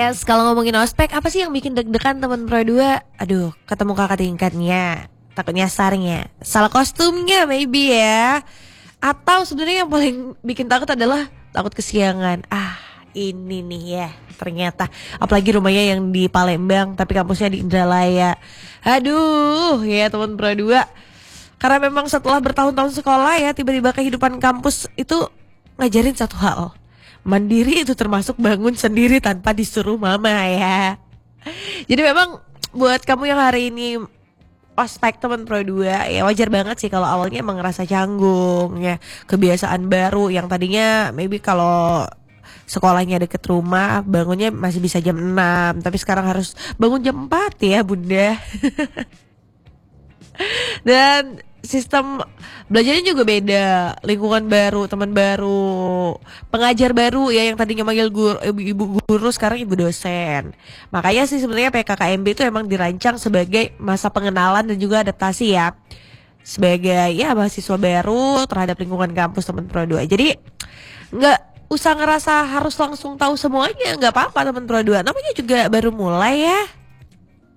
Yes, kalau ngomongin ospek, apa sih yang bikin deg-degan teman Pro 2? Aduh, ketemu kakak tingkatnya, takut nyasarnya, salah kostumnya maybe ya. Atau sebenarnya yang paling bikin takut adalah takut kesiangan. Ini nih ya, ternyata. Apalagi rumahnya yang di Palembang, tapi kampusnya di Indralaya. Aduh, ya teman Pro 2. Karena memang setelah bertahun-tahun sekolah ya, tiba-tiba kehidupan kampus itu ngajarin satu hal. Mandiri itu termasuk bangun sendiri tanpa disuruh mama ya. Jadi memang buat kamu yang hari ini ospek teman Pro 2 ya wajar banget sih kalau awalnya emang ngerasa canggung ya. Kebiasaan baru yang tadinya maybe kalau sekolahnya deket rumah bangunnya masih bisa jam 6, tapi sekarang harus bangun jam 4 ya bunda. Dan sistem belajarnya juga beda, lingkungan baru, teman baru, pengajar baru ya yang tadinya manggil guru, ibu guru sekarang ibu dosen. Makanya sih sebenarnya PKKMB itu emang dirancang sebagai masa pengenalan dan juga adaptasi ya. Sebagai ya mahasiswa baru terhadap lingkungan kampus teman Pro 2. Jadi nggak usah ngerasa harus langsung tahu semuanya, nggak apa-apa teman Pro 2. Namanya juga baru mulai ya.